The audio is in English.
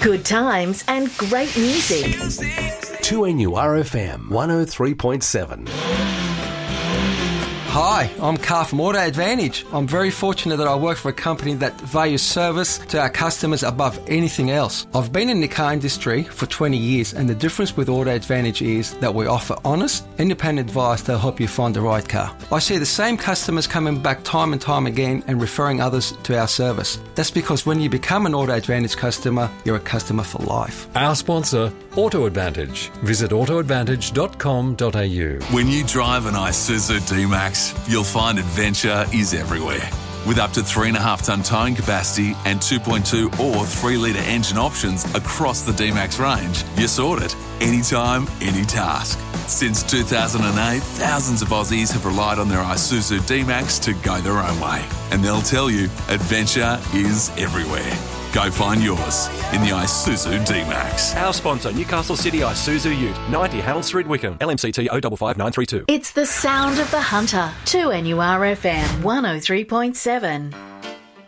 Good times and great music. 2NURFM 103.7. Hi, I'm Carl from Auto Advantage. I'm very fortunate that I work for a company that values service to our customers above anything else. I've been in the car industry for 20 years, and the difference with Auto Advantage is that we offer honest, independent advice to help you find the right car. I see the same customers coming back time and time again and referring others to our service. That's because when you become an Auto Advantage customer, you're a customer for life. Our sponsor, Auto Advantage. Visit autoadvantage.com.au. When you drive an Isuzu D-Max, you'll find adventure is everywhere. With up to 3.5 tonne towing capacity and 2.2 or 3 litre engine options across the D-Max range, you're sorted. Anytime, any task. Since 2008, thousands of Aussies have relied on their Isuzu D-Max to go their own way. And they'll tell you, adventure is everywhere. Go find yours in the Isuzu D-Max. Our sponsor, Newcastle City Isuzu Ute, 90 Harold Street, Wickham, LMCT 055932. It's the sound of the hunter. 2NURFM 103.7.